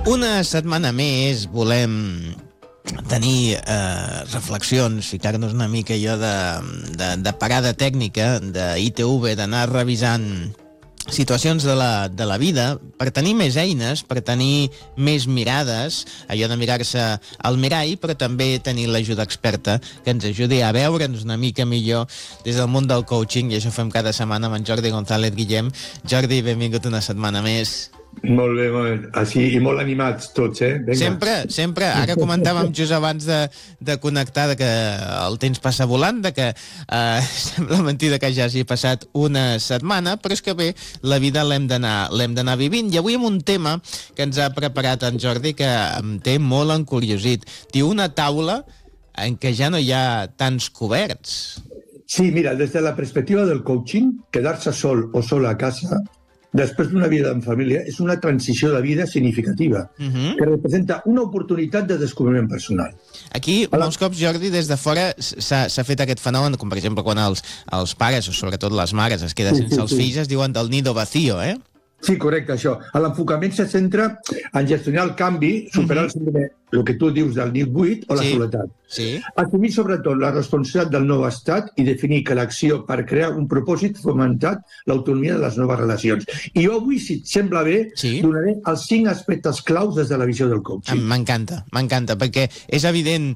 Una setmana més volem tenir reflexions, ficar-nos una mica allò de parada tècnica, d'ITV, d'anar revisant situacions de la vida per tenir més eines, per tenir més mirades, allò de mirar-se al mirall, però també tenir l'ajuda experta que ens ajudi a veure'ns una mica millor des del món del coaching, i això fem cada setmana amb en Jordi González Guillem. Jordi, benvingut una setmana més. Molt bé, així, i molt animats tots, Vinga. Sempre. Ara comentàvem just abans de connectar de que el temps passa volant, de que sembla mentida que ja hagi passat una setmana, però és que bé, la vida l'hem d'anar vivint. I avui amb un tema que ens ha preparat en Jordi que em té molt encuriosit. Diu una taula en què ja no hi ha tants coberts. Sí, mira, des de la perspectiva del coaching, quedar-se sol o sola a casa després d'una vida en família és una transició de vida significativa, que representa una oportunitat de descobriment personal. Aquí, molts cops, Jordi, des de fora s'ha fet aquest fenomen, com per exemple quan els pares, o sobretot les mares, es queden sense els fills, es diuen del nido vacío, Sí, correcte, això. L'enfocament se centra en gestionar el canvi, superar el síndrome, el que tu dius del nit buit o la soledat. Sí. Assumir sobretot la responsabilitat del nou estat i definir que l'acció per crear un propòsit fomentat l'autonomia de les noves relacions. I jo avui, si et sembla bé, donaré els 5 aspectes claus des de la visió del coaching. M'encanta, perquè és evident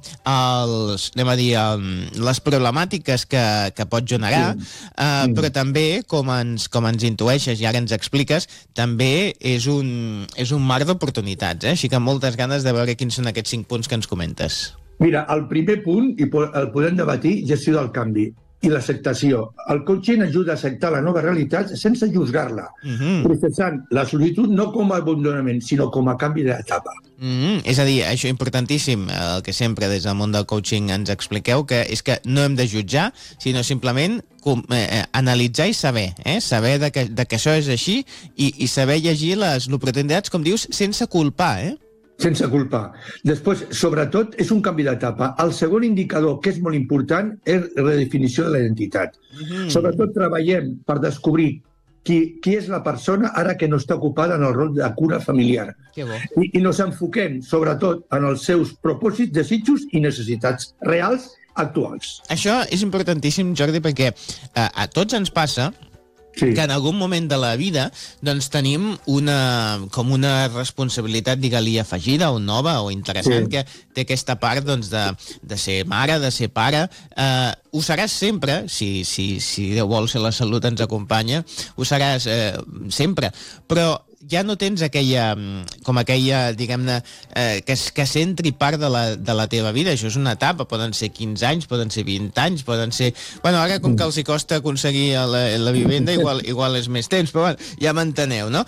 les problemàtiques que pot generar, però també, com ens intueixes i ara ens expliques, també és un mar d'oportunitats, així que moltes ganes de veure quins són aquests 5 punts que ens comentes. Mira, el primer punt, i el podem debatir, gestió del canvi i l'acceptació. El coaching ajuda a acceptar la nova realitat sense juzgar-la, processant la solitud no com a abandonament, sinó com a canvi d'etapa. És a dir, això importantíssim, el que sempre des del món del coaching ens expliqueu, que és que no hem de jutjar, sinó simplement analitzar i saber, saber de que això és així i saber llegir les oportunitats, com dius, sense culpar, Sense culpar. Després, sobretot, és un canvi d'etapa. El segon indicador, que és molt important, és la redefinició de la identitat. Sobretot treballem per descobrir qui és la persona ara que no està ocupada en el rol de cura familiar. I nos enfoquem, sobretot, en els seus propòsits, desitjos i necessitats reals actuals. Això és importantíssim, Jordi, perquè a tots ens passa que en algun moment de la vida doncs tenim com una responsabilitat, digue-li, afegida o nova o interessant, que té aquesta part doncs, de ser mare, de ser pare. Ho seràs sempre, si Déu vol, si la salut ens acompanya, ho seràs sempre, però ja no tens aquella, diguem-ne, que centri part de la teva vida. Això és una etapa, poden ser 15 anys, poden ser 20 anys, poden ser... Bueno, ara com que els hi costa aconseguir la vivenda, igual és més temps, però bueno, ja m'enteneu, no?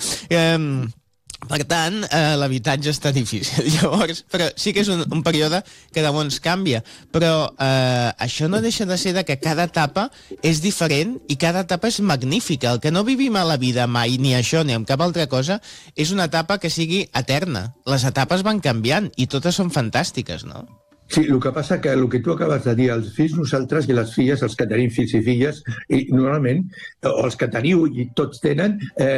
Per tant, l'habitatge està difícil. Llavors, però sí que és un període que llavors canvia. Però això no deixa de ser que cada etapa és diferent i cada etapa és magnífica. El que no vivim a la vida mai, ni això ni amb cap altra cosa, és una etapa que sigui eterna. Les etapes van canviant i totes són fantàstiques, no? Sí, el que passa que el que tu acabes de dir, els fills nosaltres i les filles, els que tenim fills i filles, i normalment, o els que teniu i tots tenen,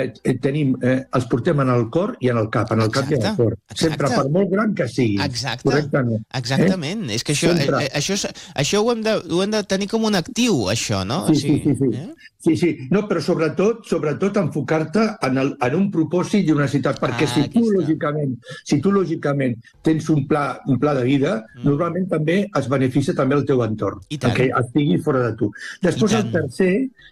els portem en el cor i en el cap, en el cap i en el cor. Sempre, per molt gran que sigui. Exactament. És que això ho hem de tenir com un actiu, això, no? Sí. No, però sobretot enfocar-te en un propòsit i una necessitat, perquè si tu lògicament tens un pla de vida, normalment també es beneficia també el teu entorn, que estigui fora de tu. Després el tercer,